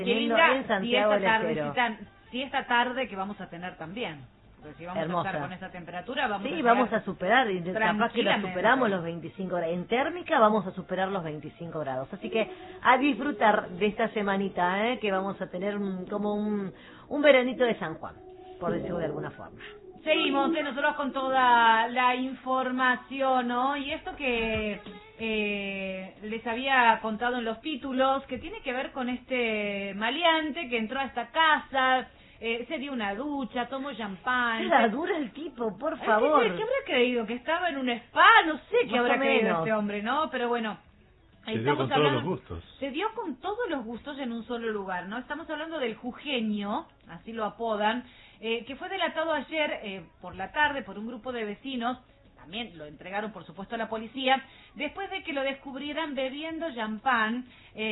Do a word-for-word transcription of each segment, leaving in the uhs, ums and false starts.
Qué linda en Santiago si esta del Estero. tarde, si esta tarde que vamos a tener también. Porque si vamos Hermosa. a estar con esa temperatura, vamos sí, a vamos a superar, y capaz que lo tranquilamente. superamos los veinticinco grados. En térmica vamos a superar los veinticinco grados. Así que a disfrutar de esta semanita, ¿eh? Que vamos a tener un, como un, un veranito de San Juan, por decirlo de alguna forma. Seguimos ¿eh? nosotros con toda la información, ¿no? Y esto que eh, les había contado en los títulos, que tiene que ver con este maleante que entró a esta casa, eh, se dio una ducha, tomó champán. La dura el tipo, por favor. ¿Qué, qué habrá creído? ¿Que estaba en un spa? No sé qué Más habrá o creído menos. este hombre, ¿no? Pero bueno. Se dio con todos los gustos. Se dio con todos los gustos en un solo lugar, ¿no? Estamos hablando del jujeño, así lo apodan, eh, que fue delatado ayer eh, por la tarde por un grupo de vecinos. También lo entregaron, por supuesto, a la policía, después de que lo descubrieran bebiendo champán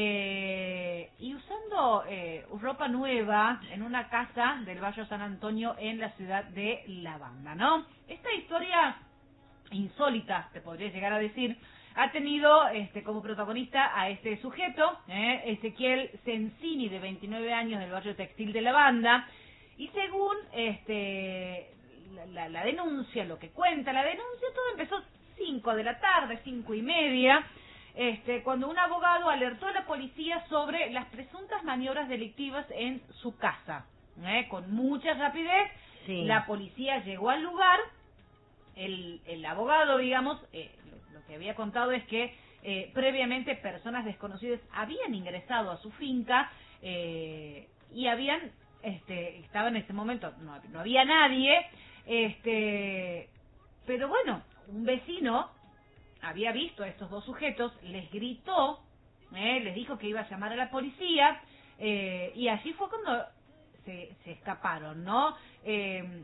eh, y usando eh, ropa nueva en una casa del barrio San Antonio en la ciudad de La Banda, ¿no? Esta historia insólita, te podría llegar a decir, ha tenido este como protagonista a este sujeto, eh, Ezequiel Sensini, de veintinueve años, del barrio Textil de La Banda, y según este la, la, la denuncia, lo que cuenta la denuncia, todo empezó cinco de la tarde, cinco y media, este, cuando un abogado alertó a la policía sobre las presuntas maniobras delictivas en su casa. Eh, con mucha rapidez, sí. La policía llegó al lugar. El, el abogado, digamos, eh, lo, lo que había contado es que eh, previamente personas desconocidas habían ingresado a su finca eh, y habían, este, estaba en ese momento, no, no había nadie, este, pero bueno, un vecino había visto a estos dos sujetos, les gritó, eh, les dijo que iba a llamar a la policía, eh, y allí fue cuando se, se escaparon, ¿no? Eh,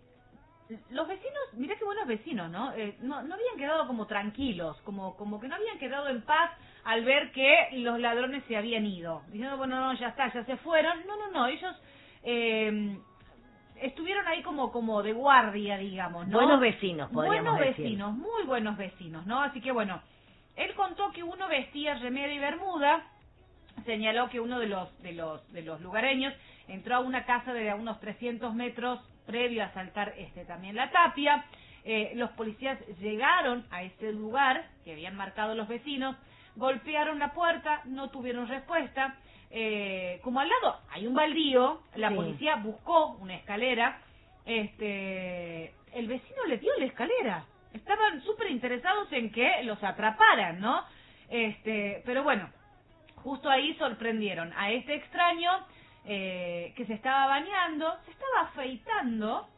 Los vecinos, mirá qué buenos vecinos, ¿no? Eh, no, no habían quedado como tranquilos, como como que no habían quedado en paz al ver que los ladrones se habían ido. Diciendo, bueno, no, ya está, ya se fueron. No, no, no, ellos eh, estuvieron ahí como como de guardia, digamos, ¿no? Buenos vecinos, podríamos Buenos decir. vecinos, muy buenos vecinos, ¿no? Así que bueno, él contó que uno vestía remera y bermuda, señaló que uno de los de los de los lugareños entró a una casa de a unos trescientos metros previo a saltar este también la tapia. Eh, los policías llegaron a ese lugar que habían marcado los vecinos, golpearon la puerta, no tuvieron respuesta. Eh, como al lado hay un baldío, la sí. policía buscó una escalera, este, el vecino le dio la escalera. Estaban súper interesados en que los atraparan, ¿no? Este, pero bueno, justo ahí sorprendieron a este extraño eh, que se estaba bañando, se estaba afeitando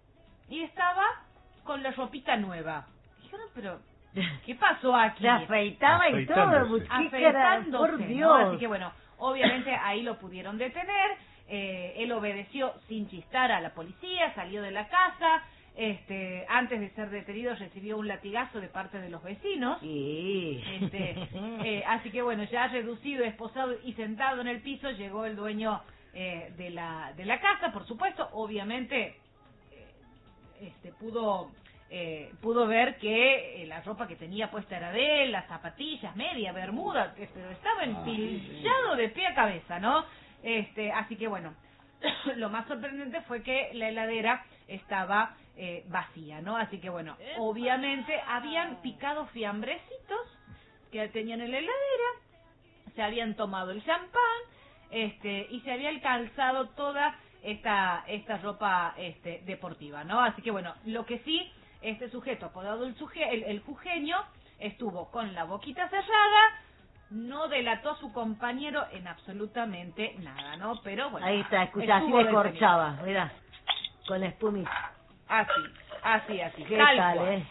y estaba con la ropita nueva. Dijeron, pero ¿qué pasó aquí? Se afeitaba y todo, Afeitándose. Afeitándose, por ¿no? Dios. Así que bueno, obviamente ahí lo pudieron detener. Eh, él obedeció sin chistar a la policía, salió de la casa. Este, antes de ser detenido recibió un latigazo de parte de los vecinos. Sí. Este, eh, así que bueno, ya reducido, esposado y sentado en el piso, llegó el dueño eh, de la de la casa, por supuesto. Obviamente eh, este pudo eh, pudo ver que eh, la ropa que tenía puesta era de él, las zapatillas, media, bermuda, que pero estaba empilchado de pie a cabeza, ¿no? Este, así que bueno, lo más sorprendente fue que la heladera estaba eh, vacía, ¿no? Así que bueno, obviamente habían picado fiambrecitos que tenían en la heladera, se habían tomado el champán, este, y se había calzado toda esta esta ropa este deportiva, ¿no? Así que bueno, lo que sí, este sujeto apodado el suje, el, el jujeño, estuvo con la boquita cerrada, no delató a su compañero en absolutamente nada, ¿no? Pero bueno, ahí está, escucha, así me corchaba, mirá, con la espumita. Así, así, así. ¿Qué tal, tal, cual. eh?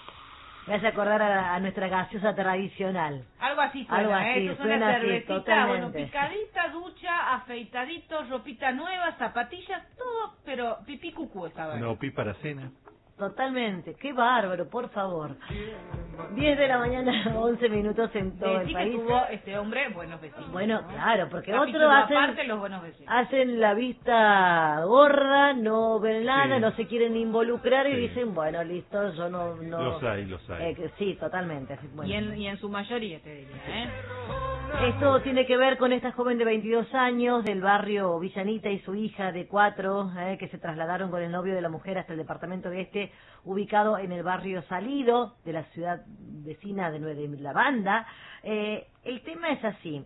Me hace acordar a, a nuestra gaseosa tradicional. Algo así suena, Algo así, ¿eh? Esto suena, suena así, cervecita, totalmente. bueno, picadita, ducha, afeitadito, ropita nueva, zapatillas, todo, pero pipí cucú estaba ahí. No, pi para cena. Totalmente, qué bárbaro, por favor. diez de la mañana, once minutos en todo De el sí país. que tuvo este hombre buenos vecinos. Bueno, ¿no? claro, porque Capítulo otros hacen, aparte, los buenos vecinos. hacen la vista gorda, no ven nada, Sí. no se quieren involucrar y Sí. dicen, bueno, listo, yo no... no Los hay, los hay. Eh, que sí, totalmente. Bueno. Y en, y en su mayoría, te diría, ¿eh? Esto tiene que ver con esta joven de veintidós años del barrio Villanita y su hija de cuatro, eh, que se trasladaron con el novio de la mujer hasta el departamento de este, ubicado en el barrio Salido de la ciudad vecina de Nueva Lavanda. Eh, el tema es así.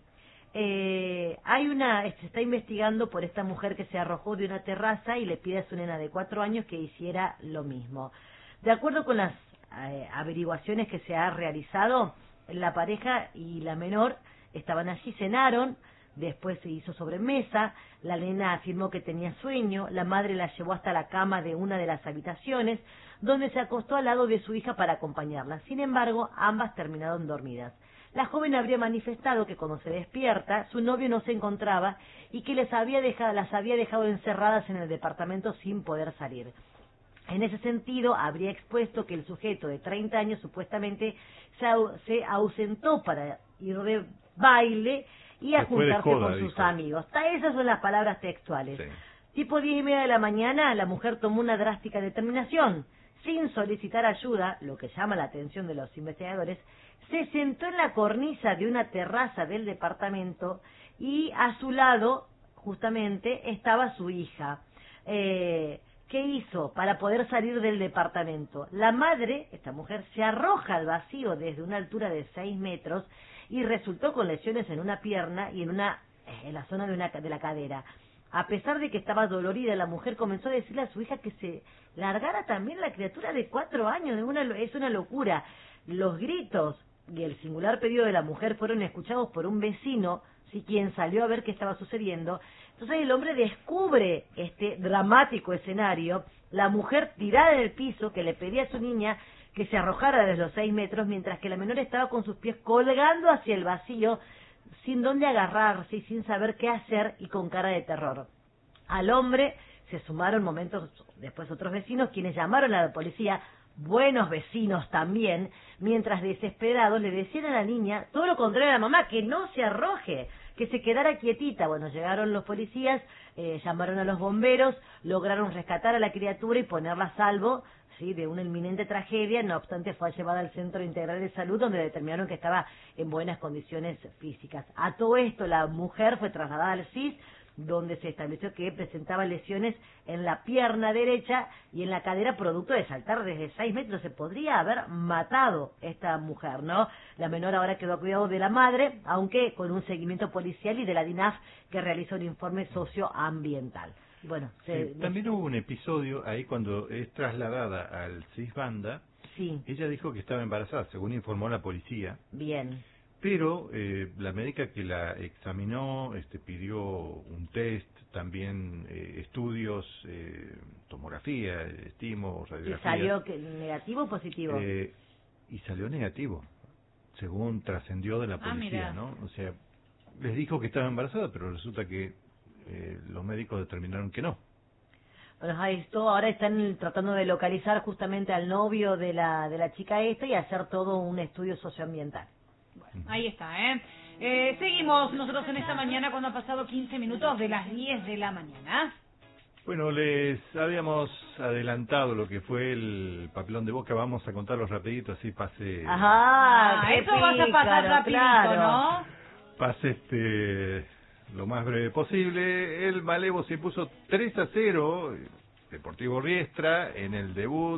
Eh, hay una, se está investigando por esta mujer que se arrojó de una terraza y le pide a su nena de cuatro años que hiciera lo mismo. De acuerdo con las eh, averiguaciones que se ha realizado, la pareja y la menor estaban allí, cenaron, después se hizo sobremesa, la nena afirmó que tenía sueño, la madre la llevó hasta la cama de una de las habitaciones, donde se acostó al lado de su hija para acompañarla. Sin embargo, ambas terminaron dormidas. La joven habría manifestado que cuando se despierta, su novio no se encontraba y que les había dejado, las había dejado encerradas en el departamento sin poder salir. En ese sentido, habría expuesto que el sujeto de treinta años supuestamente se, au se ausentó para ir de baile y a juntarse coda, con sus dijo. amigos. Esas son las palabras textuales. Sí. Tipo diez y media de la mañana, la mujer tomó una drástica determinación. Sin solicitar ayuda, lo que llama la atención de los investigadores, se sentó en la cornisa de una terraza del departamento y a su lado, justamente, estaba su hija. Eh... ¿Qué hizo para poder salir del departamento? La madre, esta mujer, se arroja al vacío desde una altura de seis metros y resultó con lesiones en una pierna y en una en la zona de, una, de la cadera. A pesar de que estaba dolorida, la mujer comenzó a decirle a su hija que se largara también la criatura de cuatro años. Una, es una locura. Los gritos y el singular pedido de la mujer fueron escuchados por un vecino, ¿sí?, quien salió a ver qué estaba sucediendo. Entonces el hombre descubre este dramático escenario, la mujer tirada en el piso que le pedía a su niña que se arrojara desde los seis metros, mientras que la menor estaba con sus pies colgando hacia el vacío, sin dónde agarrarse y sin saber qué hacer y con cara de terror. Al hombre se sumaron momentos después otros vecinos, quienes llamaron a la policía, buenos vecinos también, mientras desesperados le decían a la niña, todo lo contrario a la mamá, que no se arroje, que se quedara quietita. Bueno, llegaron los policías, eh, llamaron a los bomberos, lograron rescatar a la criatura y ponerla a salvo, sí, de una inminente tragedia. No obstante, fue llevada al Centro Integral de Salud, donde determinaron que estaba en buenas condiciones físicas. A todo esto, la mujer fue trasladada al C I S, donde se estableció que presentaba lesiones en la pierna derecha y en la cadera producto de saltar desde seis metros. Se podría haber matado esta mujer, ¿no? La menor ahora quedó a cuidado de la madre, aunque con un seguimiento policial y de la D I N A F, que realizó un informe socioambiental. Bueno, se, sí, también hubo un episodio ahí cuando es trasladada al C I S Banda. Sí. Ella dijo que estaba embarazada, según informó la policía. Bien. Pero eh, la médica que la examinó este, pidió un test, también eh, estudios, eh, tomografía, estimo, radiografía. ¿Y salió que, negativo o positivo? Eh, y salió negativo, según trascendió de la policía, ah, ¿no? O sea, les dijo que estaba embarazada, pero resulta que eh, los médicos determinaron que no. Bueno, ahí esto, ahora están tratando de localizar justamente al novio de la de la chica esta y hacer todo un estudio socioambiental. Bueno, ahí está, ¿eh? ¿eh? Seguimos nosotros en esta mañana cuando ha pasado quince minutos de las diez de la mañana. Bueno, les habíamos adelantado lo que fue el papelón de Boca. Vamos a contarlo rapidito, así pase... Ajá, ah, eso vas a pasar rapidito, claro. ¿no? Pase este lo más breve posible. El Malevo se impuso tres a cero, Deportivo Riestra, en el debut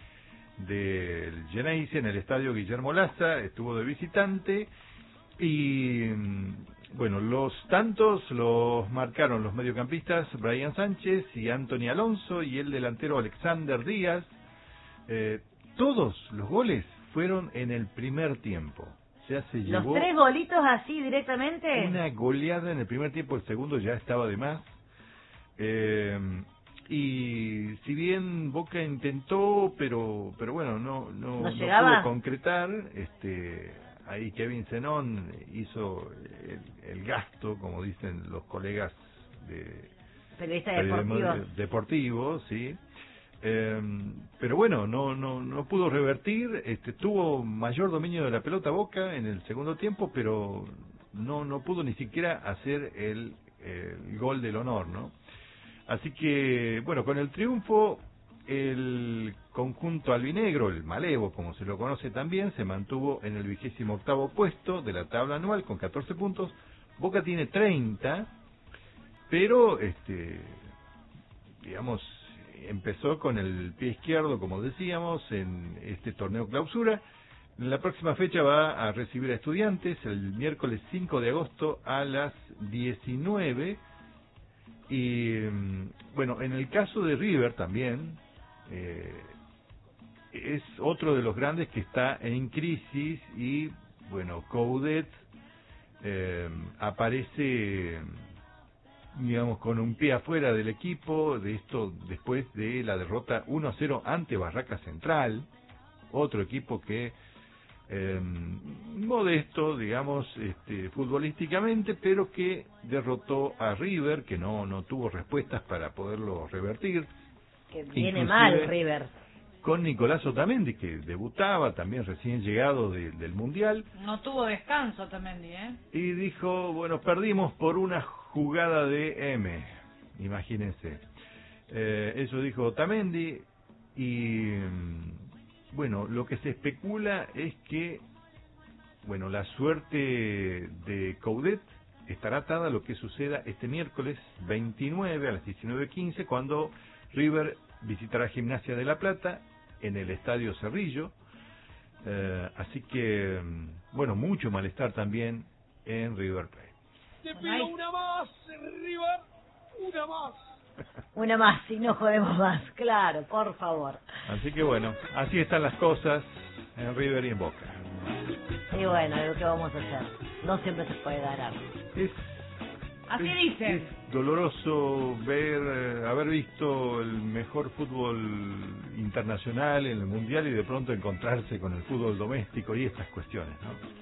del Geneise en el estadio Guillermo Laza. Estuvo de visitante y bueno, los tantos los marcaron los mediocampistas Brian Sánchez y Anthony Alonso y el delantero Alexander Díaz. Eh, todos los goles fueron en el primer tiempo. Ya se llevó los tres golitos así directamente. Una goleada en el primer tiempo, el segundo ya estaba de más. Eh, y si bien Boca intentó, pero pero bueno, no no, no, no llegaba. pudo concretar. Este, ahí Kevin Zenón hizo el, el gasto, como dicen los colegas de periodista deportivo. deportivo, sí. Eh, pero bueno, no no no pudo revertir. Este, tuvo mayor dominio de la pelota Boca en el segundo tiempo, pero no no pudo ni siquiera hacer el, el gol del honor, ¿no? Así que, bueno, con el triunfo el conjunto albinegro, el Malevo, como se lo conoce también, se mantuvo en el vigésimo octavo puesto de la tabla anual con catorce puntos. Boca tiene treinta, pero, este, digamos, empezó con el pie izquierdo, como decíamos, en este torneo clausura. En la próxima fecha va a recibir a Estudiantes el miércoles cinco de agosto a las diecinueve. Y, bueno, en el caso de River también, eh, es otro de los grandes que está en crisis y, bueno, Coudet eh, aparece, digamos, con un pie afuera del equipo, de esto después de la derrota uno a cero ante Barraca Central, otro equipo que eh, modesto, digamos, este, futbolísticamente, pero que derrotó a River, que no no tuvo respuestas para poderlo revertir. Que viene Inclusive mal River. Con Nicolás Otamendi, que debutaba también recién llegado de, del Mundial. No tuvo descanso Otamendi, ¿eh? Y dijo, bueno, perdimos por una jugada de M, imagínense. Eh, eso dijo Otamendi y, bueno, lo que se especula es que, bueno, la suerte de Coudet estará atada a lo que suceda este miércoles veintinueve a las diecinueve quince, cuando River visitará Gimnasia de La Plata en el Estadio Cerrillo. Eh, así que, bueno, mucho malestar también en River Plate. Te pido una más, River, una más. Una más, y no jodemos más, claro, por favor. Así que, bueno, así están las cosas en River y en Boca. Y bueno, lo que vamos a hacer, no siempre se puede ganar. Es, Así es, dicen. es doloroso ver, eh, haber visto el mejor fútbol internacional en el Mundial y de pronto encontrarse con el fútbol doméstico y estas cuestiones,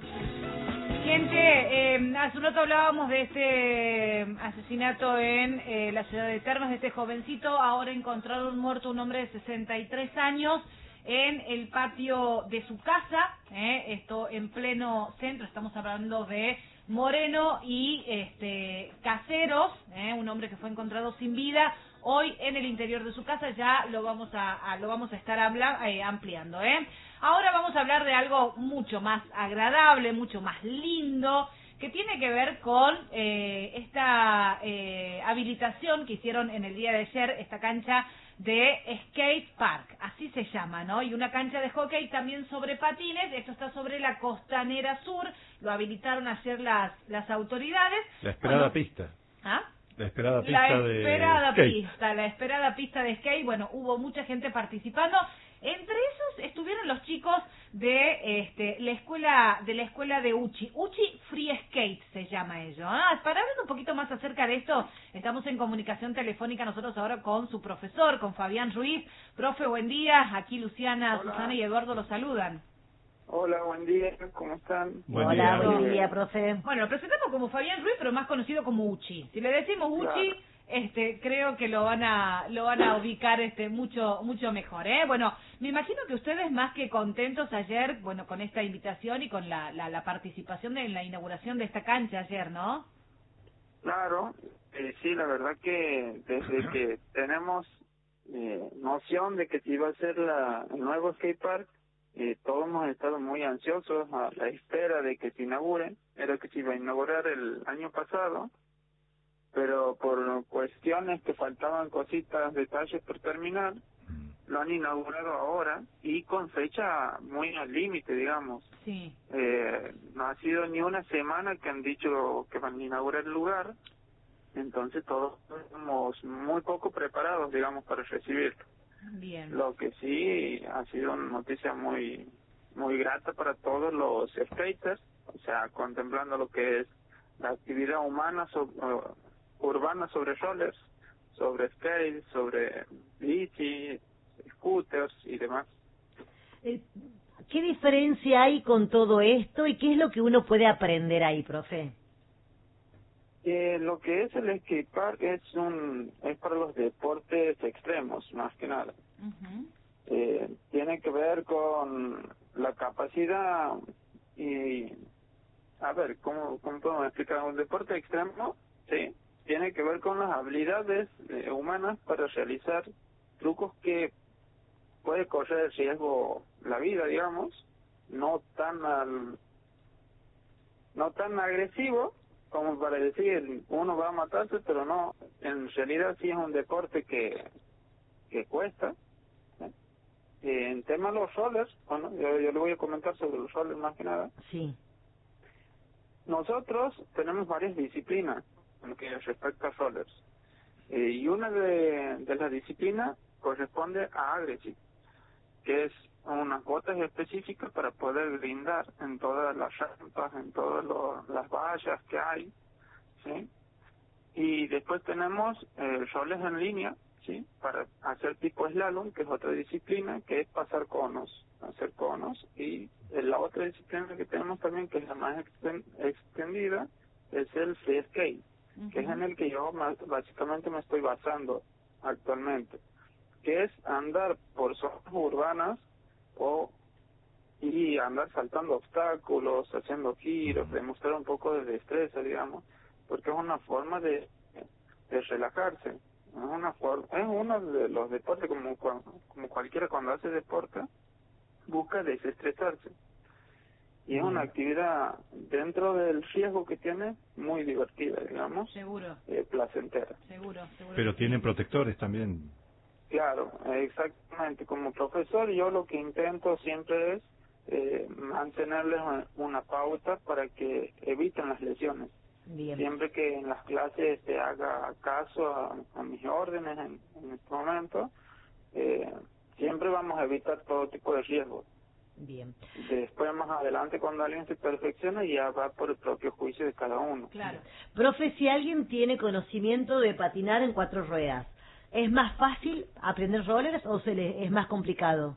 ¿no? Gente, eh, hace un rato hablábamos de este asesinato en eh, la ciudad de Termas, de este jovencito. Ahora encontraron muerto un hombre de sesenta y tres años en el patio de su casa, eh, esto en pleno centro. Estamos hablando de Moreno y este Caseros, eh, un hombre que fue encontrado sin vida hoy en el interior de su casa. Ya lo vamos a, a lo vamos a estar habla, eh, ampliando, eh. Ahora vamos a hablar de algo mucho más agradable, mucho más lindo, que tiene que ver con eh, esta eh, habilitación que hicieron en el día de ayer, esta cancha de skate park, así se llama, ¿no? Y una cancha de hockey también sobre patines. Esto está sobre la Costanera Sur, lo habilitaron ayer las las autoridades. La esperada Bueno, pista. ¿ah? La esperada pista La de esperada skate. pista, la esperada pista de skate. Bueno, hubo mucha gente participando. Entre esos estuvieron los chicos de este la escuela de la escuela de Uchi, Uchi Free Skate se llama ello. Ah, para hablar un poquito más acerca de esto, estamos en comunicación telefónica nosotros ahora con su profesor, con Fabián Ruiz. Profe, buen día. Aquí Luciana, Hola. Susana y Eduardo los saludan. Hola, buen día, ¿cómo están? Buen Hola, día. buen día, profe. Bueno, lo presentamos como Fabián Ruiz, pero más conocido como Uchi. Si le decimos Uchi, Claro. este, creo que lo van a lo van a ubicar este mucho mucho mejor, ¿eh? Bueno, me imagino que ustedes más que contentos ayer, bueno, con esta invitación y con la la, la participación en la inauguración de esta cancha ayer, ¿no? Claro, eh, sí, la verdad que desde que tenemos eh, noción de que se iba a hacer la, el nuevo skatepark, eh, todos hemos estado muy ansiosos a la espera de que se inaugure. Era que se iba a inaugurar el año pasado, pero por cuestiones que faltaban cositas, detalles por terminar, lo han inaugurado ahora y con fecha muy al límite, digamos. Sí. Eh, no ha sido ni una semana que han dicho que van a inaugurar el lugar, entonces todos estamos muy poco preparados, digamos, para recibirlo. Bien. Lo que sí ha sido una noticia muy muy grata para todos los skaters, o sea, contemplando lo que es la actividad humana so- uh, urbana sobre rollers, sobre skate, sobre bici, scooters y demás. Eh, ¿Qué diferencia hay con todo esto y qué es lo que uno puede aprender ahí, profe? Eh, lo que es el skatepark es un es para los deportes extremos, más que nada. Ujú. Eh, tiene que ver con la capacidad y, a ver, ¿cómo, cómo podemos explicar? Un deporte extremo, sí, tiene que ver con las habilidades eh, humanas para realizar trucos que puede correr riesgo la vida, digamos, no tan al, no tan agresivo como para decir uno va a matarse, pero no, en realidad sí es un deporte que que cuesta. ¿eh? Eh, en tema de los rollers, bueno, yo, yo le voy a comentar sobre los rollers más que nada. Sí. Nosotros tenemos varias disciplinas en lo que respecta a rollers. Eh, y una de, de las disciplinas corresponde a Aggressive, que es unas botas específicas para poder brindar en todas las rampas, en todas lo, las vallas que hay, ¿sí? Y después tenemos eh, rollers en línea, ¿sí? Para hacer tipo slalom, que es otra disciplina, que es pasar conos, hacer conos. Y eh, la otra disciplina que tenemos también, que es la más exten- extendida, es el free skate, uh-huh. que es en el que yo más, básicamente me estoy basando actualmente, que es andar por zonas urbanas o y andar saltando obstáculos, haciendo giros, demostrar un poco de destreza, digamos, porque es una forma de, de relajarse. Es una forma, es uno de los deportes, como como cualquiera cuando hace deporte, busca desestresarse. Y es una actividad, dentro del riesgo que tiene, muy divertida, digamos. Seguro. Eh, placentera. Seguro, seguro. Pero tienen protectores también. Claro, exactamente. Como profesor, yo lo que intento siempre es eh, mantenerles una pauta para que eviten las lesiones. Bien. Siempre que en las clases se haga caso a, a mis órdenes en, en este momento, eh, siempre vamos a evitar todo tipo de riesgos. Bien. Después, más adelante, cuando alguien se perfecciona, ya va por el propio juicio de cada uno. Claro. Profe, si alguien tiene conocimiento de patinar en cuatro ruedas, ¿es más fácil aprender rollers o se le es más complicado?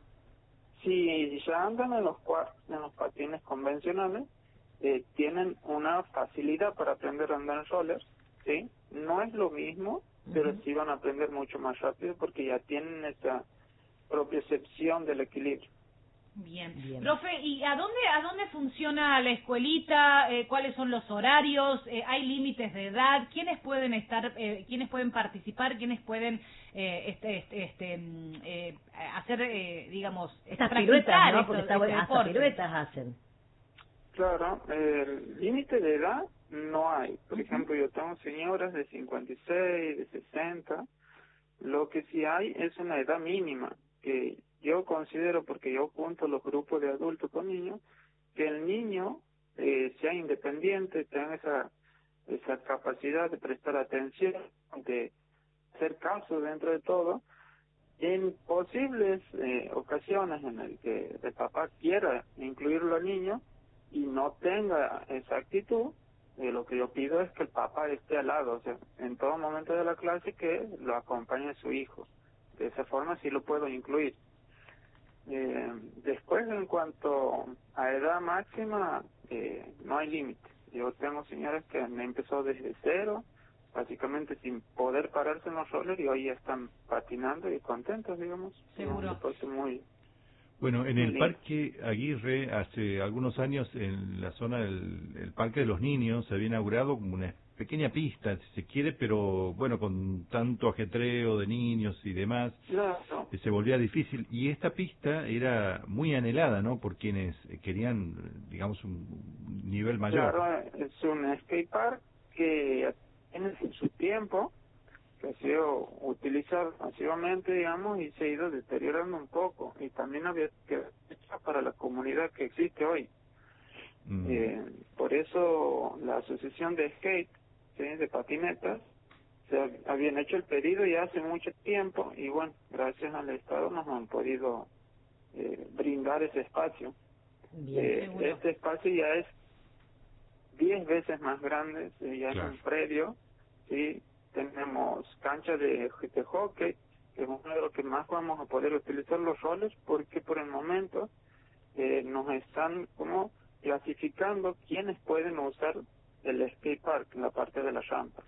Si ya andan en los cua- en los patines convencionales, eh, tienen una facilidad para aprender a andar en rollers, ¿sí? No es lo mismo, pero Uh-huh. sí van a aprender mucho más rápido porque ya tienen esa propiocepción del equilibrio. Bien. Bien. Profe, ¿y a dónde a dónde funciona la escuelita? Eh, ¿Cuáles son los horarios? Eh, ¿Hay límites de edad? ¿Quiénes pueden estar, eh, quiénes pueden participar? ¿Quiénes pueden eh, este, este, este, mm, eh, hacer, eh, digamos, Estas practicar piruetas, ¿no? esto- Porque está este bueno, hasta deporte? piruetas hacen. Claro, el límite de edad no hay. Por Uh-huh. ejemplo, yo tengo señoras de cincuenta y seis, de sesenta. Lo que sí hay es una edad mínima, que yo considero, porque yo junto los grupos de adultos con niños, que el niño eh, sea independiente, tenga esa, esa capacidad de prestar atención, de hacer caso dentro de todo. En posibles eh, ocasiones en el que el papá quiera incluirlo al niño y no tenga esa actitud, eh, lo que yo pido es que el papá esté al lado, o sea, en todo momento de la clase que lo acompañe a su hijo. De esa forma sí lo puedo incluir. Eh, después, en cuanto a edad máxima, eh, no hay límite. Yo tengo señoras que han empezado desde cero, básicamente sin poder pararse en los rollers, y hoy ya están patinando y contentos, digamos. Seguro. Es un deporte muy... Bueno, en muy el lindo. Parque Aguirre, hace algunos años, en la zona del el Parque de los Niños, se había inaugurado como una pequeña pista, si se quiere, pero bueno, con tanto ajetreo de niños y demás, Claro. eh, se volvía difícil. Y esta pista era muy anhelada, ¿no?, por quienes eh, querían, digamos, un nivel mayor. Claro, es un skate park que tiene su tiempo, que ha sido utilizado masivamente, digamos, y se ha ido deteriorando un poco. Y también había que hecho para la comunidad que existe hoy. Mm. Eh, por eso la asociación de skate, ¿sí?, de patinetas, se ha- habían hecho el pedido ya hace mucho tiempo, y bueno, gracias al Estado nos han podido eh, brindar ese espacio. Bien. Eh, Seguro. este espacio ya es diez veces más grande, sí, ya Claro. es un predio, sí, tenemos cancha de, de hockey, que es uno de los que más vamos a poder utilizar los roles, porque por el momento eh, nos están como clasificando quiénes pueden usar el skate park en la parte de las rampas.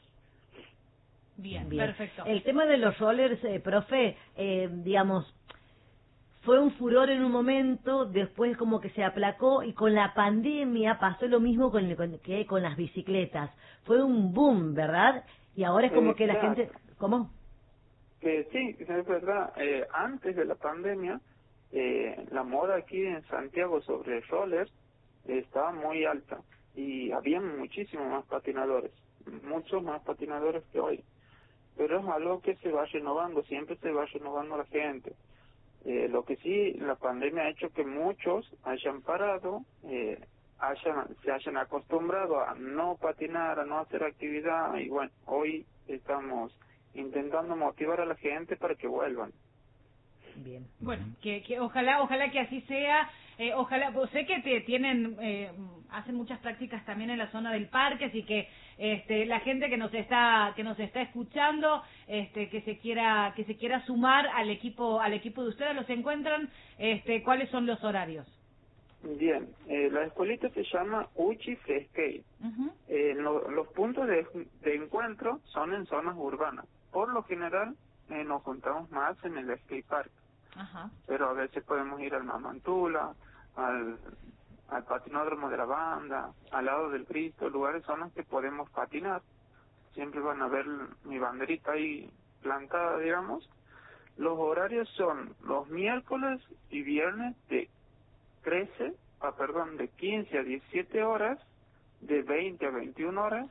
Bien, Bien. perfecto. El tema de los rollers, eh, profe, eh, digamos, fue un furor en un momento, después como que se aplacó y con la pandemia pasó lo mismo con, con, que con las bicicletas. Fue un boom, ¿verdad? Y ahora es como que la Exacto. gente... ¿Cómo? que sí, es verdad. Eh, antes de la pandemia, eh, la moda aquí en Santiago sobre rollers eh, estaba muy alta y había muchísimos más patinadores, muchos más patinadores que hoy. Pero es algo que se va renovando, siempre se va renovando la gente. Eh, lo que sí, la pandemia ha hecho que muchos hayan parado, eh, hayan, se hayan acostumbrado a no patinar, a no hacer actividad, y bueno, hoy estamos intentando motivar a la gente para que vuelvan. Bien. Bueno, que, que ojalá, ojalá que así sea. Eh, ojalá, pues sé que te tienen, eh, hacen muchas prácticas también en la zona del parque, así que este, la gente que nos está, que nos está escuchando, este, que se quiera, que se quiera sumar al equipo, al equipo de ustedes, los encuentran. Este, ¿cuáles son los horarios? Bien, eh, la escuelita se llama Uchi Free Skate. Uh-huh. Eh, lo- los puntos de, de encuentro son en zonas urbanas. Por lo general, eh, nos juntamos más en el skate park. Ajá. Pero a veces podemos ir al Mamantula, al, al patinódromo de la banda, al lado del Cristo, lugares son los que podemos patinar. Siempre van a ver mi banderita ahí plantada, digamos. Los horarios son los miércoles y viernes de trece, ah, perdón, de quince a diecisiete horas, de veinte a veintiuna horas,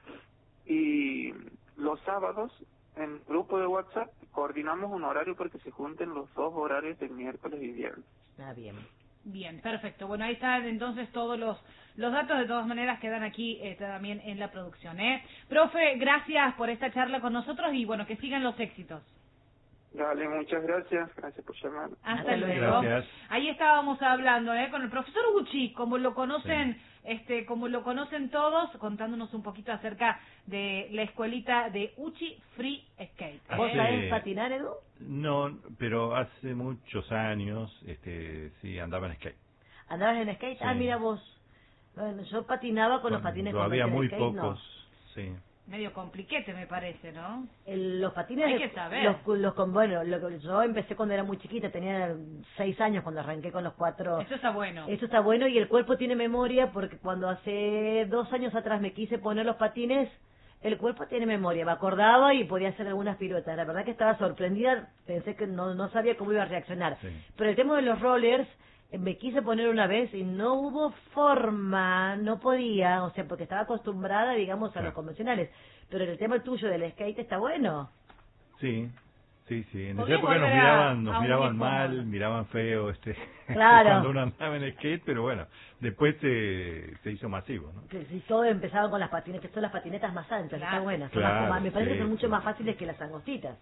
y los sábados en grupo de WhatsApp coordinamos un horario para que se junten los dos horarios de miércoles y viernes. Ah, bien. Bien, perfecto. Bueno, ahí están entonces todos los los datos, de todas maneras quedan aquí eh, también en la producción, ¿eh? Profe, gracias por esta charla con nosotros y bueno, que sigan los éxitos. Dale, muchas gracias, gracias por llamar. Hasta Hasta luego. luego. Gracias. Ahí estábamos hablando, ¿eh? Con el profesor Uchi, como lo conocen, Sí. este, como lo conocen todos, contándonos un poquito acerca de la escuelita de Uchi Free Skate. ¿eh? ¿Vos Hace- sabés patinar, Edu? No, pero hace muchos años, este, sí, andaba en skate. ¿Andabas en skate? Sí. Ah, mira vos. Bueno, yo patinaba con los patines Cuando había con muy skate, no. pocos, sí. Medio compliquete, me parece, ¿no? El- los patines Hay de- que saber. los, los con bueno lo que yo empecé cuando era muy chiquita, tenía seis años cuando arranqué con los cuatro. Eso está bueno. Eso está bueno y el cuerpo tiene memoria porque cuando hace dos años atrás me quise poner los patines, el cuerpo tiene memoria, me acordaba y podía hacer algunas piruetas. La verdad que estaba sorprendida, pensé que no, no sabía cómo iba a reaccionar. Sí. Pero el tema de los rollers, eh, me quise poner una vez y no hubo forma, no podía, o sea, porque estaba acostumbrada, digamos, a Claro. los convencionales. Pero el tema tuyo del skate está bueno. Sí, sí, sí. En esa Podrías época nos volver a- miraban, a nos un miraban tiempo mal, moda. miraban feo, este, Claro. cuando uno andaba en skate, pero bueno, después se, se hizo masivo, ¿no? Que si todo empezaba con las patinetas, son las patinetas más anchas, Claro. está buenas. son Claro, más cómodas. Me parece sí, que son mucho sí. más fáciles que las angostitas,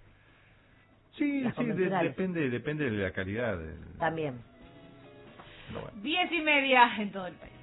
Sí, Las sí, de- convencionales. depende, depende de la calidad. del- también. pero bueno. Diez y media en todo el país.